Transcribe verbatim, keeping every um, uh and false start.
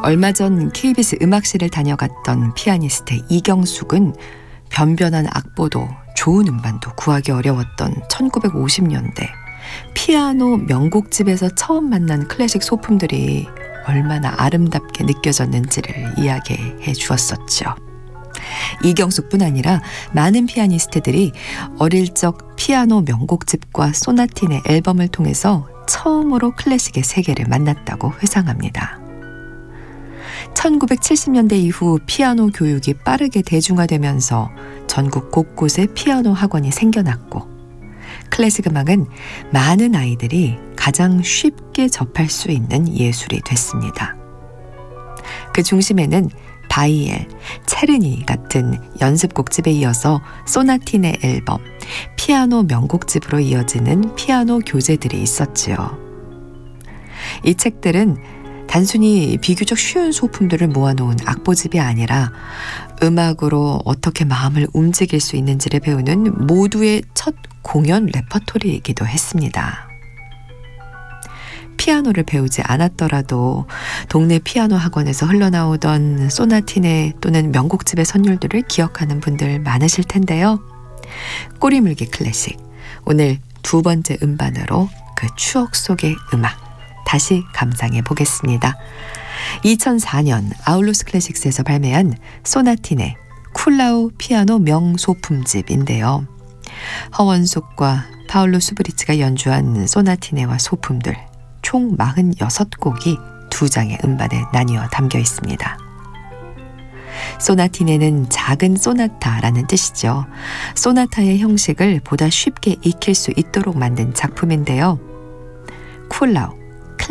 얼마 전 케이비에스 음악실을 다녀갔던 피아니스트 이경숙은 변변한 악보도 좋은 음반도 구하기 어려웠던 천구백오십 년대 피아노 명곡집에서 처음 만난 클래식 소품들이 얼마나 아름답게 느껴졌는지를 이야기해 주었었죠. 이경숙뿐 아니라 많은 피아니스트들이 어릴 적 피아노 명곡집과 소나틴의 앨범을 통해서 처음으로 클래식의 세계를 만났다고 회상합니다. 천구백칠십 년대 이후 피아노 교육이 빠르게 대중화되면서 전국 곳곳에 피아노 학원이 생겨났고 클래식 음악은 많은 아이들이 가장 쉽게 접할 수 있는 예술이 됐습니다. 그 중심에는 바이엘, 체르니 같은 연습곡집에 이어서 소나틴의 앨범, 피아노 명곡집으로 이어지는 피아노 교재들이 있었지요. 이 책들은 단순히 비교적 쉬운 소품들을 모아놓은 악보집이 아니라 음악으로 어떻게 마음을 움직일 수 있는지를 배우는 모두의 첫 공연 레퍼토리이기도 했습니다. 피아노를 배우지 않았더라도 동네 피아노 학원에서 흘러나오던 소나틴의 또는 명곡집의 선율들을 기억하는 분들 많으실 텐데요. 꼬리물기 클래식, 오늘 두 번째 음반으로 그 추억 속의 음악 다시 감상해 보겠습니다. 이천사 년 아울루스 클래식스에서 발매한 소나틴의 쿨라우 피아노 명소품집인데요. 허원숙과 파울로 수브리츠가 연주한 소나티네와 소품들 총 사십육 곡이 두 장의 음반에 나뉘어 담겨 있습니다. 소나티네는 작은 소나타라는 뜻이죠. 소나타의 형식을 보다 쉽게 익힐 수 있도록 만든 작품인데요. 쿨라우,